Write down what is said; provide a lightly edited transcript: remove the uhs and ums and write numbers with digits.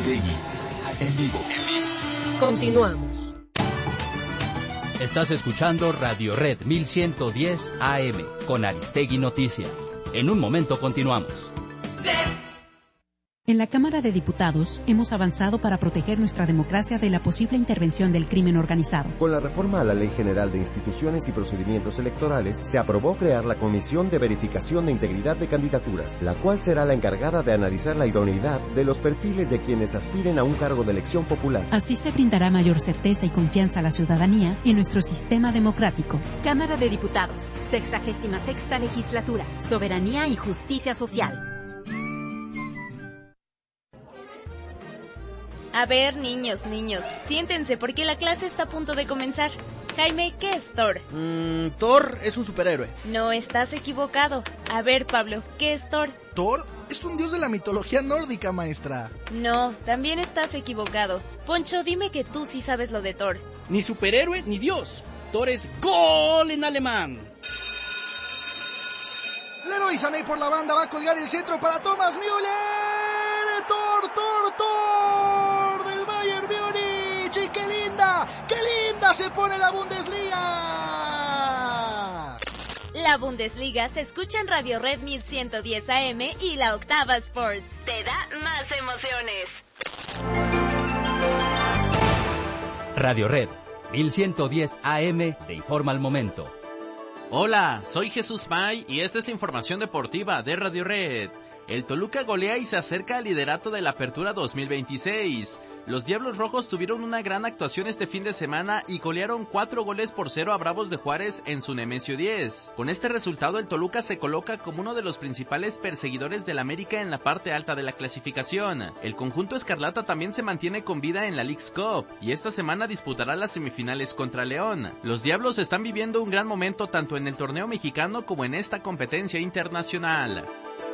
Aristegui. En vivo. Continuamos. Estás escuchando Radio Red 1110 AM con Aristegui Noticias. En un momento continuamos. En la Cámara de Diputados hemos avanzado para proteger nuestra democracia de la posible intervención del crimen organizado. Con la reforma a la Ley General de Instituciones y Procedimientos Electorales, se aprobó crear la Comisión de Verificación de Integridad de Candidaturas, la cual será la encargada de analizar la idoneidad de los perfiles de quienes aspiren a un cargo de elección popular. Así se brindará mayor certeza y confianza a la ciudadanía en nuestro sistema democrático. Cámara de Diputados, 66ª Legislatura, Soberanía y Justicia Social. A ver, niños, siéntense porque la clase está a punto de comenzar. Jaime, ¿qué es Thor? Thor es un superhéroe. No, estás equivocado. A ver, Pablo, ¿qué es Thor? Thor es un dios de la mitología nórdica, maestra. No, también estás equivocado. Poncho, dime que tú sí sabes lo de Thor. Ni superhéroe ni dios. Thor es gol en alemán. Leroy Sané por la banda va a colgar el centro para Thomas Müller. Thor del Bayern Múnich. Y qué linda se pone la Bundesliga. La Bundesliga se escucha en Radio Red 1110 AM y la Octava Sports. Te da más emociones. Radio Red 1110 AM te informa al momento. Hola, soy Jesús May y esta es la información deportiva de Radio Red. El Toluca golea y se acerca al liderato de la Apertura 2026. Los Diablos Rojos tuvieron una gran actuación este fin de semana y golearon 4-0 a Bravos de Juárez en su Nemesio 10. Con este resultado, el Toluca se coloca como uno de los principales perseguidores del América en la parte alta de la clasificación. El conjunto escarlata también se mantiene con vida en la Leagues Cup y esta semana disputará las semifinales contra León. Los Diablos están viviendo un gran momento tanto en el torneo mexicano como en esta competencia internacional.